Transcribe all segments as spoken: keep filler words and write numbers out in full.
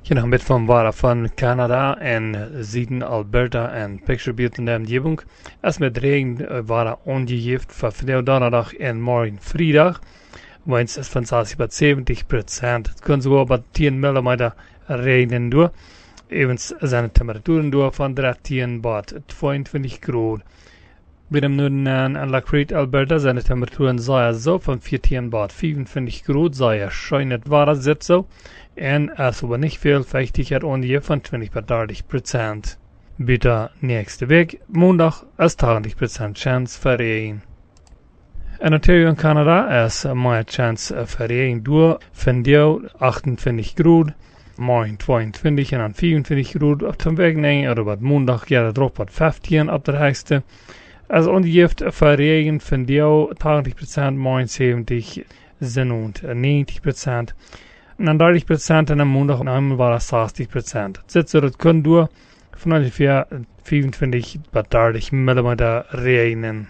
Je nog met van waren van Canada en Zuiden Alberta en Picturebuurt in de omgeving. Als met regen waren ongegeven van vandaag donderdag en morgen vrijdag. Wens is van zestig zeventig procent. Het kan zo wat tien millimeter regenen door. Evens zijn de temperaturen door van dertien tot tweeëntwintig graden. Bij de noorden en Lacrete, Alberta zijn de temperaturen zeer zo van veertien tot vijfentwintig graden. Zeer schön het waar zit zo. En er is aber niet veel feuchtigheid ongeveer van twintig tot dertig procent. Bij de nächste week, maandag, is tachtig procent kans voor regen. In Ontario en Canada is meer kans voor regen door. Vandaag achtentwintig graden, morgen tweeëntwintig en dan vijfentwintig graden. Op de week nemen er wat maandag ja dat erop wat vijftien op de hoogste. Als ongeveer voor regen vandaag tachtig procent, morgen zeventig, zondag negentig procent. En dan dertig procent en dan maandag en waren zestig procent. Het zit zo dat kan door van ongeveer vijfentwintig tot dertig millimeter regenen.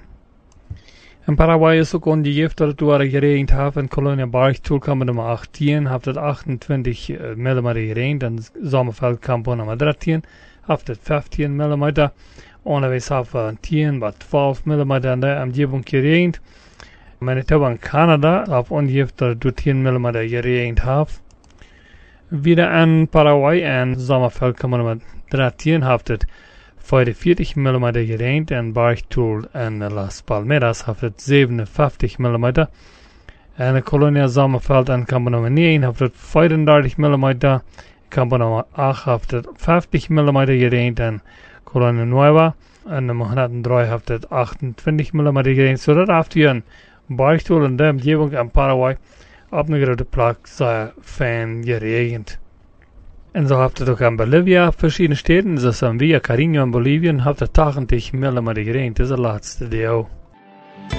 In Paraguay is ook ongeveer dat het door geregend heeft. In Colonia Bergtool kan nummer achttien, heeft het achtentwintig millimeter geregend. En Zomerveld Campo nummer dertien, heeft het vijftien millimeter. Onderwijs heeft het tien tot twaalf millimeter in de omgeving geregend. Manitoba in Canada heeft ongeveer dat het door tien millimeter geregend heeft. Wieder in Paraguay en Zomerveld Campo nummer dertien heeft het vijfenveertig millimeter geregend en Bergtool en Las Palmeras heeft het zevenenvijftig millimeter. En de Colonia Zomerveld en Campo nummer negen heeft het vijfendertig millimeter. Campo nummer acht heeft het vijftig millimeter geregend en Colonia Nueva en nummer honderddrie heeft het achtentwintig millimeter geregend. Zodat heeft hier een Bergtool in de omgeving in Paraguay op een grote plek zeer fijn geregend. En zo heeft het ook in Bolivia verschillende steden, zoals in Villa Carino in Bolivia, heeft het tachtig millimeter geregend. Dat is de laatste deel.